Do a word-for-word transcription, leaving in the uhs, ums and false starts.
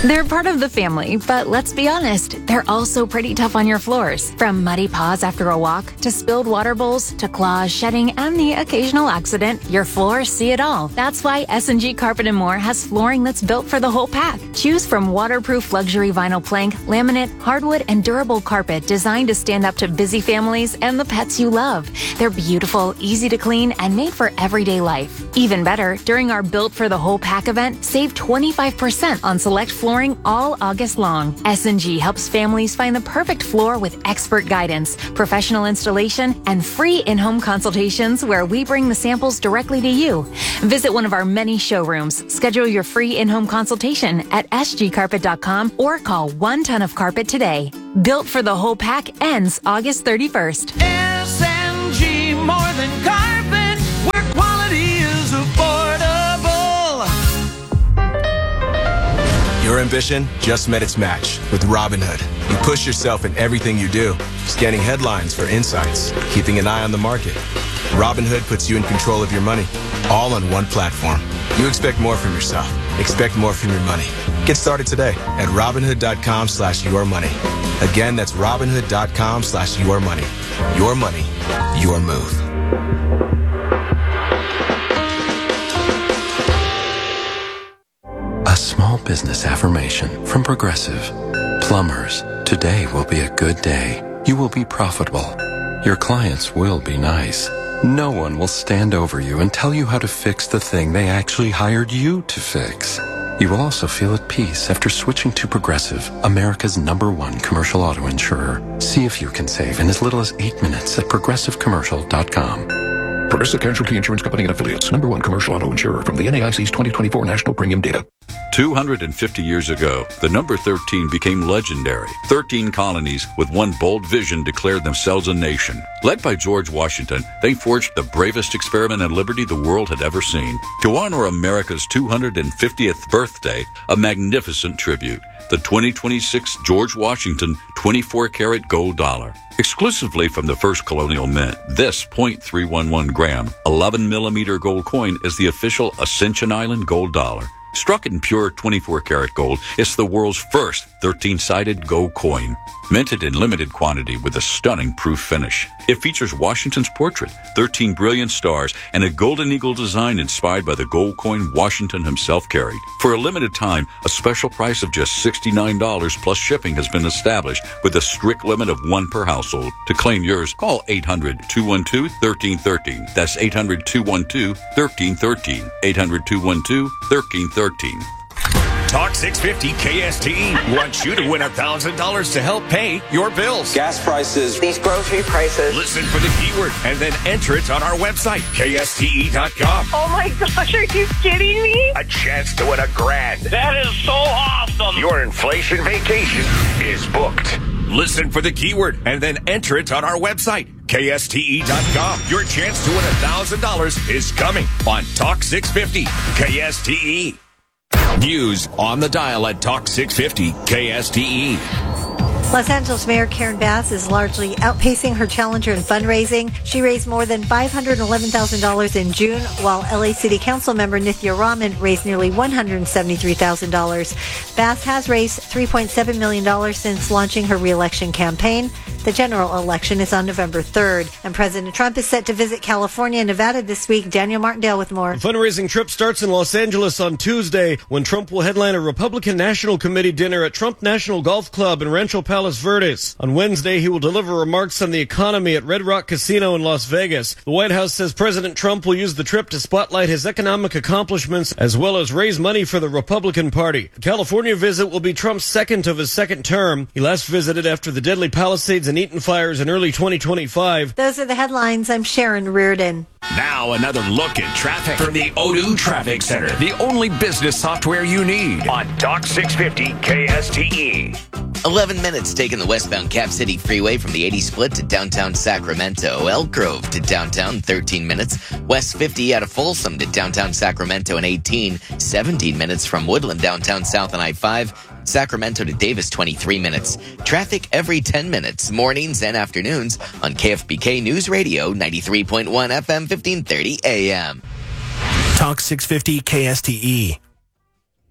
They're part of the family, but let's be honest, they're also pretty tough on your floors. From muddy paws after a walk, to spilled water bowls, to claws, shedding, and the occasional accident, your floors see it all. That's why S and G Carpet and More has flooring that's built for the whole pack. Choose from waterproof luxury vinyl plank, laminate, hardwood, and durable carpet designed to stand up to busy families and the pets you love. They're beautiful, easy to clean, and made for everyday life. Even better, during our Built for the Whole Pack event, save twenty-five percent on select flooring all August long. S and G helps families find the perfect floor with expert guidance, professional installation, and free in-home consultations where we bring the samples directly to you. Visit one of our many showrooms, schedule your free in-home consultation at s g carpet dot com or call one ton of carpet today. Built for the Whole Pack ends August thirty-first. S and G, more than carpet, where quality is affordable. Your ambition just met its match with Robinhood. You push yourself in everything you do, scanning headlines for insights, keeping an eye on the market. Robinhood puts you in control of your money, all on one platform. You expect more from yourself. Expect more from your money. Get started today at Robinhood.com slash your money. Again, that's Robinhood.com slash your money. Your money, your move. A small business affirmation from Progressive. Plumbers, today will be a good day. You will be profitable. Your clients will be nice. No one will stand over you and tell you how to fix the thing they actually hired you to fix. You will also feel at peace after switching to Progressive, America's number one commercial auto insurer. See if you can save in as little as eight minutes at progressive commercial dot com. Progressive Casualty Insurance Company and Affiliates. Number one commercial auto insurer from the N A I C's twenty twenty-four National Premium Data. two hundred fifty years ago, the number thirteen became legendary. thirteen colonies with one bold vision declared themselves a nation. Led by George Washington, they forged the bravest experiment in liberty the world had ever seen. To honor America's two hundred fiftieth birthday, a magnificent tribute. The twenty twenty-six George Washington twenty-four karat gold dollar. Exclusively from the first colonial mint, this zero point three one one gram, eleven millimeter gold coin is the official Ascension Island gold dollar. Struck in pure twenty-four karat gold, it's the world's first thirteen-sided gold coin. Minted in limited quantity with a stunning proof finish. It features Washington's portrait, thirteen brilliant stars, and a golden eagle design inspired by the gold coin Washington himself carried. For a limited time, a special price of just sixty-nine dollars plus shipping has been established with a strict limit of one per household. To claim yours, call eight hundred, two one two, one three one three. That's eight hundred, two one two, one three one three. eight hundred, two one two, one three one three. Talk six fifty K S T E wants you to win one thousand dollars to help pay your bills. Gas prices. These grocery prices. Listen for the keyword and then enter it on our website, K S T E dot com. Oh my gosh, are you kidding me? A chance to win a grand. That is so awesome. Your inflation vacation is booked. Listen for the keyword and then enter it on our website, K S T E dot com. Your chance to win one thousand dollars is coming on Talk six fifty K S T E. News on the dial at Talk six fifty K S T E. Los Angeles Mayor Karen Bass is largely outpacing her challenger in fundraising. She raised more than five hundred eleven thousand dollars in June, while L A City Council member Nithya Raman raised nearly one hundred seventy-three thousand dollars. Bass has raised three point seven million dollars since launching her re-election campaign. The general election is on November third, and President Trump is set to visit California and Nevada this week. Daniel Martindale with more. The fundraising trip starts in Los Angeles on Tuesday, when Trump will headline a Republican National Committee dinner at Trump National Golf Club in Rancho Palos Verdes. On Wednesday, he will deliver remarks on the economy at Red Rock Casino in Las Vegas. The White House says President Trump will use the trip to spotlight his economic accomplishments as well as raise money for the Republican Party. The California visit will be Trump's second of his second term. He last visited after the deadly Palisades and Eaton fires in early twenty twenty-five. Those are the headlines. I'm Sharon Reardon. Now another look at traffic from the Odoo Traffic Center, the only business software you need on Talk six fifty K S T E. eleven minutes taking the westbound Cap City Freeway from the eighty split to downtown Sacramento. Elk Grove to downtown, thirteen minutes. West fifty out of Folsom to downtown Sacramento in eighteen. seventeen minutes from Woodland downtown south on I five. Sacramento to Davis, twenty-three minutes. Traffic every ten minutes, mornings and afternoons on K F B K News Radio, ninety-three point one F M, fifteen thirty A M. Talk six fifty K S T E.